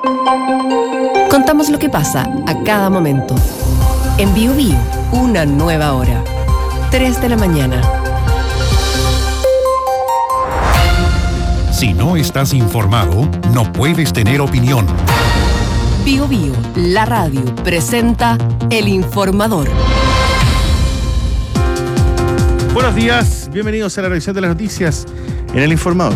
Contamos lo que pasa a cada momento. En Bio Bio, una nueva hora. 3 de la mañana. Si no estás informado, no puedes tener opinión. Bio Bio, la radio, presenta El Informador. Buenos días, bienvenidos a la revisión de las noticias en El Informador.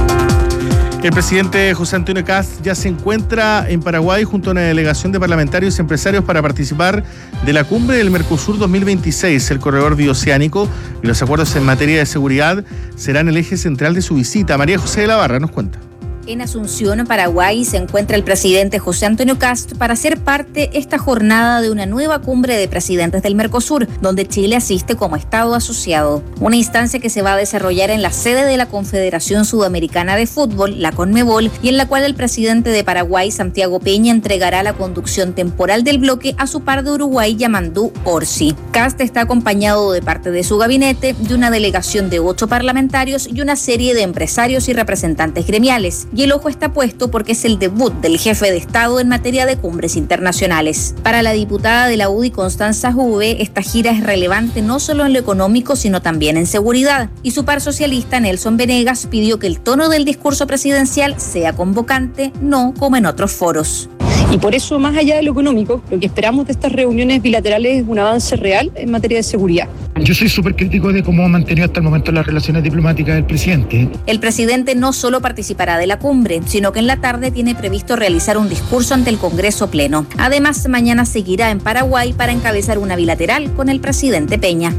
El presidente José Antonio Kast ya se encuentra en Paraguay junto a una delegación de parlamentarios y empresarios para participar de la cumbre del Mercosur 2026. El corredor bioceánico y los acuerdos en materia de seguridad serán el eje central de su visita. María José de la Barra nos cuenta. En Asunción, Paraguay, se encuentra el presidente José Antonio Kast para ser parte esta jornada de una nueva cumbre de presidentes del Mercosur, donde Chile asiste como Estado asociado. Una instancia que se va a desarrollar en la sede de la Confederación Sudamericana de Fútbol, la CONMEBOL, y en la cual el presidente de Paraguay, Santiago Peña, entregará la conducción temporal del bloque a su par de Uruguay, Yamandú Orsi. Kast está acompañado de parte de su gabinete, de una delegación de 8 parlamentarios y una serie de empresarios y representantes gremiales. Y el ojo está puesto porque es el debut del jefe de Estado en materia de cumbres internacionales. Para la diputada de la UDI, Constanza Juve, esta gira es relevante no solo en lo económico, sino también en seguridad. Y su par socialista, Nelson Venegas, pidió que el tono del discurso presidencial sea convocante, no como en otros foros. Y por eso, más allá de lo económico, lo que esperamos de estas reuniones bilaterales es un avance real en materia de seguridad. Yo soy súper crítico de cómo ha mantenido hasta el momento las relaciones diplomáticas del presidente. El presidente no solo participará de la cumbre, sino que en la tarde tiene previsto realizar un discurso ante el Congreso Pleno. Además, mañana seguirá en Paraguay para encabezar una bilateral con el presidente Peña.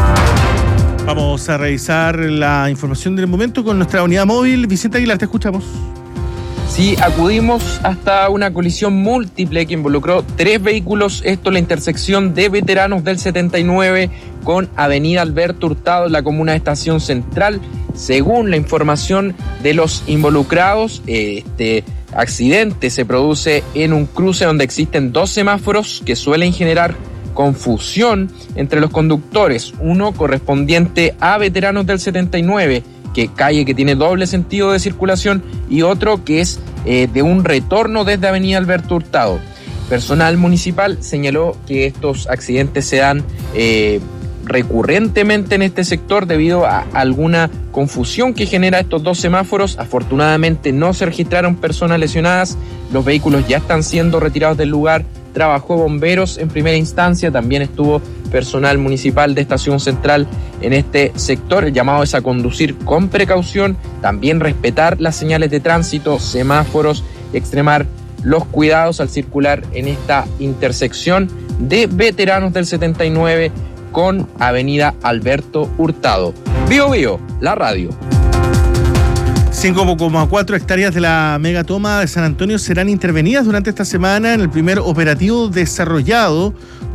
Vamos a revisar la información del momento con nuestra unidad móvil. Vicente Aguilar, te escuchamos. Sí, acudimos hasta una colisión múltiple que involucró 3 vehículos, esto en la intersección de Veteranos del 79 con Avenida Alberto Hurtado en la comuna de Estación Central. Según la información de los involucrados, este accidente se produce en un cruce donde existen 2 semáforos que suelen generar confusión entre los conductores, uno correspondiente a Veteranos del 79, calle que tiene doble sentido de circulación, y otro que es de un retorno desde Avenida Alberto Hurtado. Personal municipal señaló que estos accidentes se dan recurrentemente en este sector debido a alguna confusión que genera estos 2 semáforos. Afortunadamente no se registraron personas lesionadas, los vehículos ya están siendo retirados del lugar. Trabajó bomberos en primera instancia, también estuvo personal municipal de Estación Central en este sector. El llamado es a conducir con precaución, también respetar las señales de tránsito, semáforos, extremar los cuidados al circular en esta intersección de Veteranos del 79 con Avenida Alberto Hurtado. Bio Bio, la radio. 5,4 hectáreas de la megatoma de San Antonio serán intervenidas durante esta semana en el primer operativo desarrollado